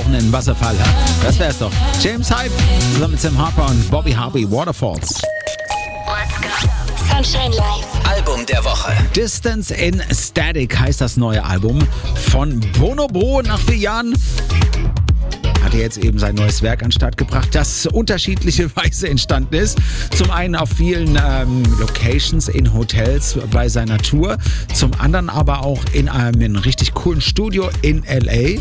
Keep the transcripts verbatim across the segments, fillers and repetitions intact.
eintauchen in den Wasserfall. Das wär's doch. James Hype zusammen mit Sam Harper und Bobby Harvey, Waterfalls. Let's go. Sunshine Live. Album der Woche. Distance in Static heißt das neue Album von Bonobo. Nach vier Jahren hat er jetzt eben sein neues Werk an den Start gebracht, das unterschiedliche Weise entstanden ist. Zum einen auf vielen ähm, Locations in Hotels bei seiner Tour, zum anderen aber auch in einem richtig coolen Studio in L A.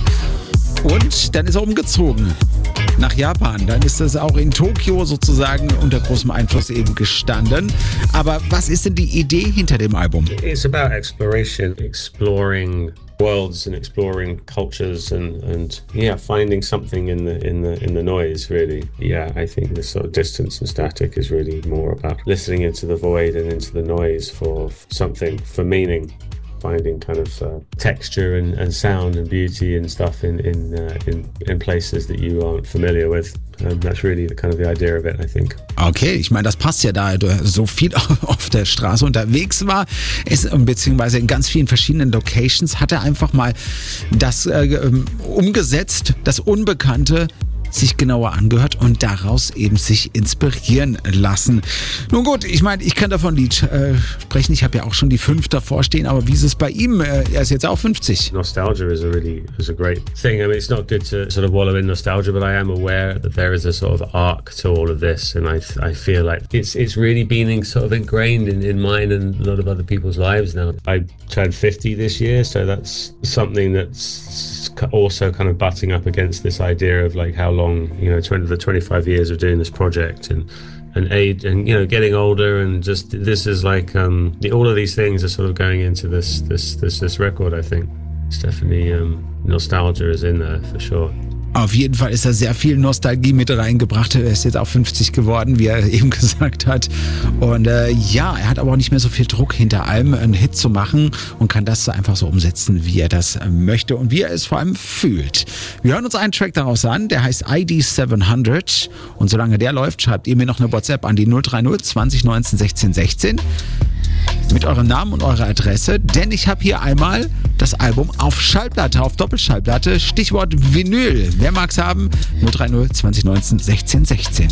Und dann ist er umgezogen nach Japan. Dann ist das auch in Tokio sozusagen unter großem Einfluss eben gestanden. Aber was ist denn die Idee hinter dem Album? It's about exploration, exploring worlds and exploring cultures and, and yeah, finding something in the in the in the noise, really. Yeah, I think this sort of Distance and Static is really more about listening into the void and into the noise for something, for meaning. Finding kind of uh, texture and, and sound and beauty and stuff in in, uh, in in places that you aren't familiar with. Um, that's really the kind of the idea of it, I think. Okay, ich meine, das passt ja, da er so viel auf der Straße unterwegs war, ist, beziehungsweise in ganz vielen verschiedenen Locations, hat er einfach mal das äh, umgesetzt, das Unbekannte sich genauer angehört und daraus eben sich inspirieren lassen. Nun gut, ich meine, ich kann davon Lied äh, sprechen. Ich habe ja auch schon die fünf davor stehen, aber wie ist es bei ihm? Äh, er ist jetzt auch fünfzig. Nostalgia is a really is a great thing. I mean, it's not good to sort of wallow in nostalgia, but I am aware that there is a sort of arc to all of this, and I I feel like it's it's really been sort of ingrained in, in mine and a lot of other people's lives now. I turned fifty this year, so that's something that's also kind of butting up against this idea of like how long, you know, twenty the twenty-five years of doing this project and and age and, you know, getting older, and just this is like um the, all of these things are sort of going into this this this this record. I think it's definitely um nostalgia is in there for sure. Auf jeden Fall ist da sehr viel Nostalgie mit reingebracht. Er ist jetzt auch fünfzig geworden, wie er eben gesagt hat. Und äh, ja, er hat aber auch nicht mehr so viel Druck hinter allem, einen Hit zu machen und kann das einfach so umsetzen, wie er das möchte und wie er es vor allem fühlt. Wir hören uns einen Track daraus an, der heißt I D siebenhundert. Und solange der läuft, schreibt ihr mir noch eine WhatsApp an die null drei null zwanzig neunzehn sechzehn sechzehn. Mit eurem Namen und eurer Adresse, denn ich habe hier einmal das Album auf Schallplatte, auf Doppelschallplatte, Stichwort Vinyl. Wer mag's haben? null drei null zwanzig neunzehn sechzehn sechzehn.